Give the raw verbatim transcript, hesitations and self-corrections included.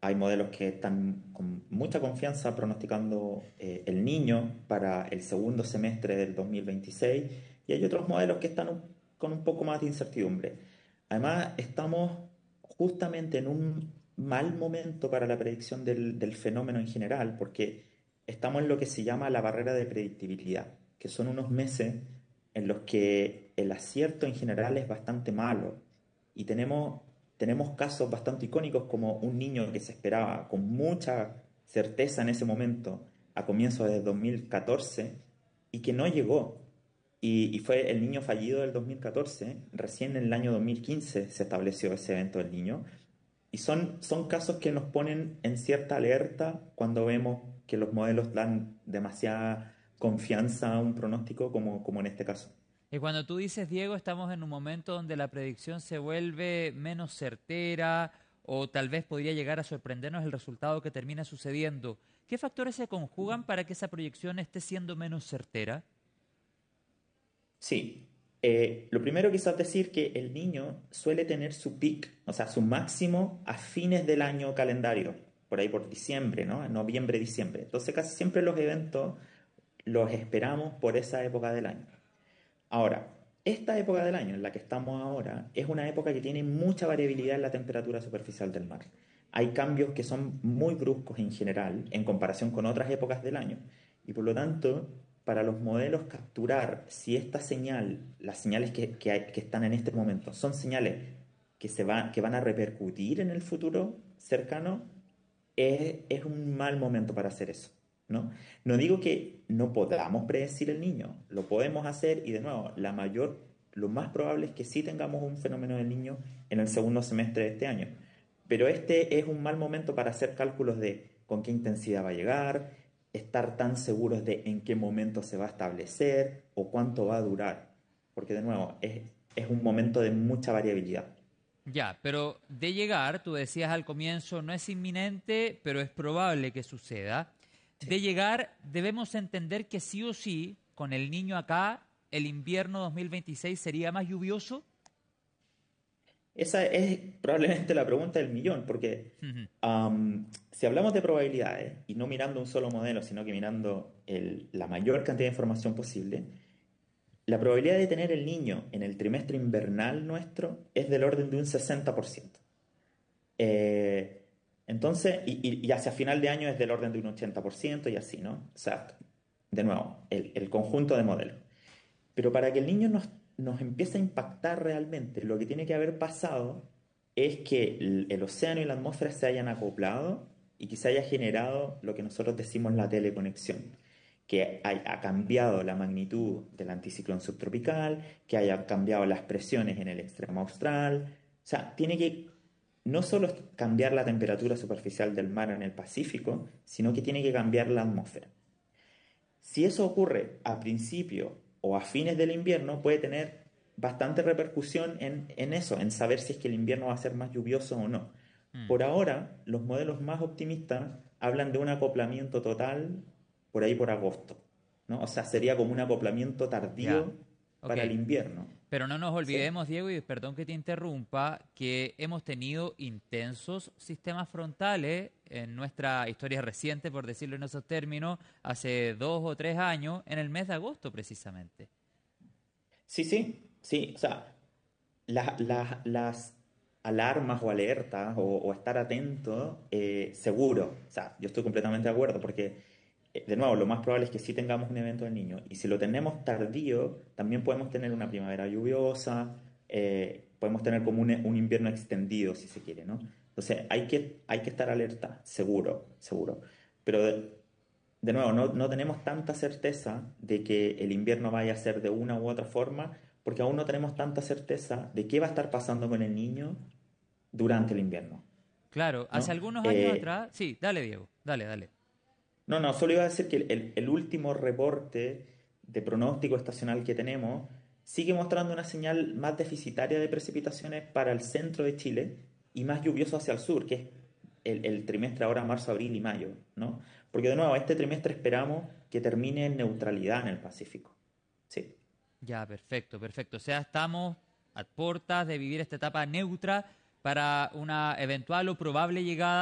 hay modelos que están con mucha confianza pronosticando eh, el niño para el segundo semestre del dos mil veintiséis y hay otros modelos que están un- con un poco más de incertidumbre. Además, estamos justamente en un mal momento para la predicción del, del fenómeno en general, porque estamos en lo que se llama la barrera de predictibilidad, que son unos meses en los que el acierto en general es bastante malo y tenemos, tenemos casos bastante icónicos como un niño que se esperaba con mucha certeza en ese momento a comienzos de dos mil catorce y que no llegó. Y, y fue el niño fallido del dos mil catorce. Recién en el año dos mil quince se estableció ese evento del niño. Y son, son casos que nos ponen en cierta alerta cuando vemos que los modelos dan demasiada confianza a un pronóstico como, como en este caso. Y cuando tú dices, Diego, estamos en un momento donde la predicción se vuelve menos certera o tal vez podría llegar a sorprendernos el resultado que termina sucediendo. ¿Qué factores se conjugan para que esa proyección esté siendo menos certera? Sí, eh, lo primero quizás decir que el niño suele tener su peak, o sea, su máximo a fines del año calendario, por ahí por diciembre, ¿no? En noviembre, diciembre. Entonces casi siempre los eventos los esperamos por esa época del año. Ahora, esta época del año en la que estamos ahora es una época que tiene mucha variabilidad en la temperatura superficial del mar. Hay cambios que son muy bruscos en general en comparación con otras épocas del año. Y por lo tanto, para los modelos capturar si esta señal, las señales que, que hay- que están en este momento, son señales que, se va- que van a repercutir en el futuro cercano, es, es un mal momento para hacer eso, ¿no? No digo que no podamos predecir el niño, lo podemos hacer y de nuevo, la mayor, lo más probable es que sí tengamos un fenómeno del niño en el segundo semestre de este año. Pero este es un mal momento para hacer cálculos de con qué intensidad va a llegar, estar tan seguros de en qué momento se va a establecer o cuánto va a durar. Porque de nuevo, es, es un momento de mucha variabilidad. Ya, pero de llegar, tú decías al comienzo, no es inminente, pero es probable que suceda. De Sí. llegar, debemos entender que sí o sí, con el niño acá, el invierno dos mil veintiséis sería más lluvioso. Esa es probablemente la pregunta del millón, porque am, si hablamos de probabilidades y no mirando un solo modelo, sino que mirando el- la mayor cantidad de información posible, la probabilidad de tener el niño en el trimestre invernal nuestro es del orden de un sesenta por ciento. Eh, entonces, y, y- y hacia final de año es del orden de un ochenta por ciento y así, ¿no? O sea, de nuevo, el, el conjunto de modelos. Pero para que el niño nos, nos empiece a impactar realmente, lo que tiene que haber pasado es que el, el océano y la atmósfera se hayan acoplado y que se haya generado lo que nosotros decimos la teleconexión, que hay- ha cambiado la magnitud del anticiclón subtropical, que haya cambiado las presiones en el extremo austral. O sea, tiene que no solo cambiar la temperatura superficial del mar en el Pacífico, sino que tiene que cambiar la atmósfera. Si eso ocurre a principio o a fines del invierno, puede tener bastante repercusión en, en eso, en saber si es que el invierno va a ser más lluvioso o no. Mm, Por ahora, los modelos más optimistas hablan de un acoplamiento total por ahí por agosto, ¿no? O sea, sería como un acoplamiento ya, tardío ok. para el invierno, Pero no nos ¿sí? olvidemos, Diego, y perdón que te interrumpa, que hemos tenido intensos sistemas frontales en nuestra historia reciente, por decirlo en esos términos, hace dos o tres años, en el mes de agosto precisamente. Sí, sí, sí. O sea, la- la- las alarmas o alertas o, o estar atento, eh, seguro. O sea, yo estoy completamente de acuerdo porque, eh, de nuevo, lo más probable es que sí tengamos un evento del niño. Y si lo tenemos tardío, también podemos tener una primavera lluviosa, eh, podemos tener como un, un invierno extendido, si se quiere, ¿no? Entonces, hay que, hay que estar alerta, seguro, seguro. Pero, de, de nuevo, no, no tenemos tanta certeza de que el invierno vaya a ser de una u otra forma, porque aún no tenemos tanta certeza de qué va a estar pasando con el niño durante el invierno, Claro, hace ¿no? algunos años Eh, atrás, sí, dale, Diego, dale, dale. no, no, solo iba a decir que el, el- el último reporte de pronóstico estacional que tenemos sigue mostrando una señal más deficitaria de precipitaciones para el centro de Chile y más lluvioso hacia el sur, que es el, el trimestre ahora marzo, abril y mayo, ¿no? Porque de nuevo, este trimestre esperamos que termine en neutralidad en el Pacífico. Sí. Ya, perfecto, perfecto. O sea, estamos a puertas de vivir esta etapa neutra para una eventual o probable llegada